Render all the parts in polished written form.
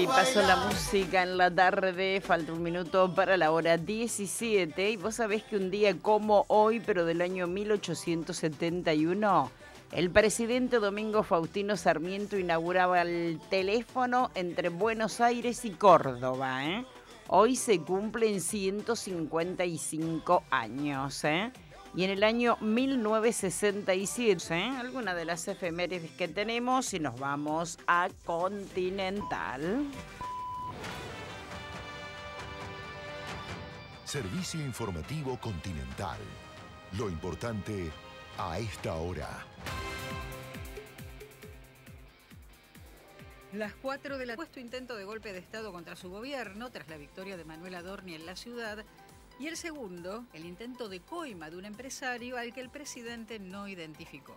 pasó la música en la tarde, falta un minuto para la hora 17 y vos sabés que un día como hoy, pero del año 1871, el presidente Domingo Faustino Sarmiento inauguraba el teléfono entre Buenos Aires y Córdoba, ¿eh? Hoy se cumplen 155 años, ¿eh? Y en el año 1967, ¿eh? Alguna de las efemérides que tenemos y nos vamos a Continental. Servicio informativo Continental. Lo importante a esta hora. Las 4 de la tarde, supuesto intento de golpe de Estado contra su gobierno tras la victoria de Manuel Adorni en la ciudad. Y el segundo, el intento de coima de un empresario al que el presidente no identificó.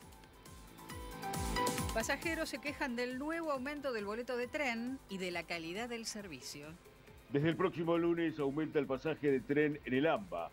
Pasajeros se quejan del nuevo aumento del boleto de tren y de la calidad del servicio. Desde el próximo lunes aumenta el pasaje de tren en el AMBA.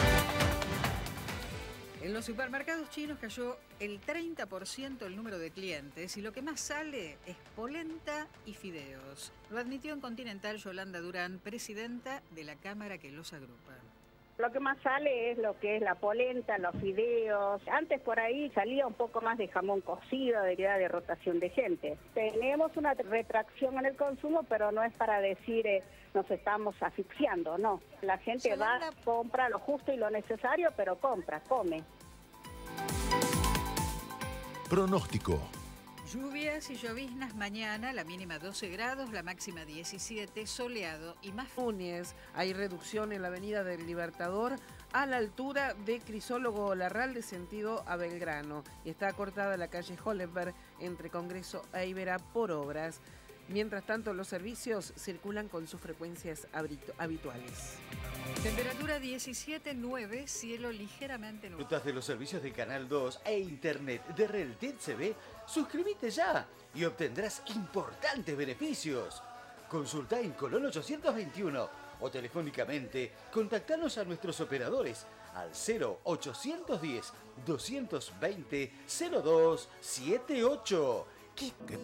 En los supermercados chinos cayó el 30% el número de clientes y lo que más sale es polenta y fideos. Lo admitió en Continental Yolanda Durán, presidenta de la cámara que los agrupa. Lo que más sale es lo que es la polenta, los fideos. Antes por ahí salía un poco más de jamón cocido, de rotación de gente. Tenemos una retracción en el consumo, pero no es para decir nos estamos asfixiando, no. La gente va, compra lo justo y lo necesario, pero compra, come. Pronóstico. Lluvias y lloviznas mañana, la mínima 12 grados, la máxima 17, soleado y más. Lunes hay reducción en la avenida del Libertador a la altura de Crisólogo Larralde sentido a Belgrano y está cortada la calle Hollenberg entre Congreso e Iberá por obras. Mientras tanto, los servicios circulan con sus frecuencias habituales. Temperatura 17,9, cielo ligeramente nublado. ¿Disfrutas de los servicios de Canal 2 e Internet de Relted CB? Suscríbete ya y obtendrás importantes beneficios. Consulta en Colón 821 o telefónicamente contactanos a nuestros operadores al 0810 220 0278.